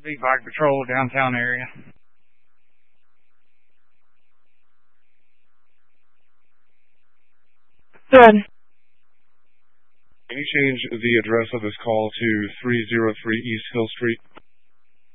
Big Bike Patrol, downtown area. Good. Can you change the address of this call to 303 East Hill Street?